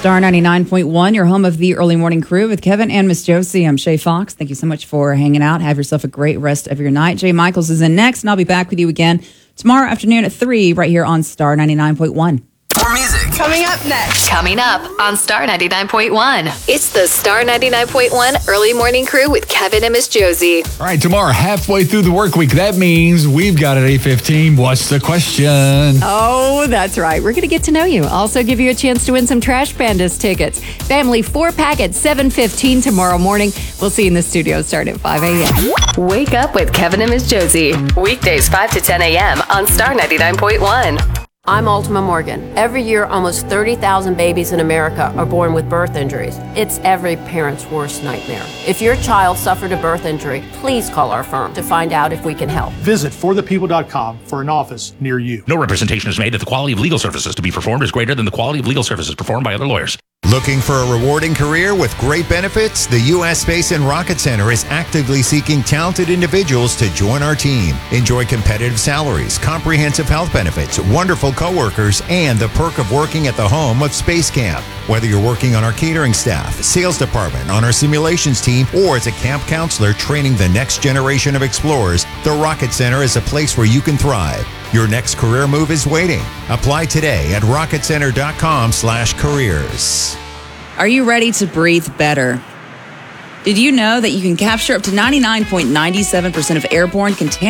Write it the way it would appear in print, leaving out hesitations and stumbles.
Star 99.1, your home of the early morning crew with Kevin and Miss Josie. I'm Shay Fox. Thank you so much for hanging out. Have yourself a great rest of your night. Jay Michaels is in next, and I'll be back with you again tomorrow afternoon at 3 right here on Star 99.1. More music. Coming up next. Coming up on Star 99.1. It's the Star 99.1 Early Morning Crew with Kevin and Miss Josie. All right, tomorrow, halfway through the work week. That means we've got at 8:15. What's the question? Oh, that's right. We're going to get to know you. Also give you a chance to win some Trash Pandas tickets. Family 4-pack at 7:15 tomorrow morning. We'll see you in the studio starting at 5 a.m. Wake up with Kevin and Miss Josie. Weekdays 5 to 10 a.m. on Star 99.1. I'm Ultima Morgan. Every year, almost 30,000 babies in America are born with birth injuries. It's every parent's worst nightmare. If your child suffered a birth injury, please call our firm to find out if we can help. Visit forthepeople.com for an office near you. No representation is made that the quality of legal services to be performed is greater than the quality of legal services performed by other lawyers. Looking for a rewarding career with great benefits? The U.S. Space and Rocket Center is actively seeking talented individuals to join our team. Enjoy competitive salaries, comprehensive health benefits, wonderful coworkers, and the perk of working at the home of Space Camp. Whether you're working on our catering staff, sales department, on our simulations team, or as a camp counselor training the next generation of explorers, the Rocket Center is a place where you can thrive. Your next career move is waiting. Apply today at rocketcenter.com/careers. Are you ready to breathe better? Did you know that you can capture up to 99.97% of airborne contaminants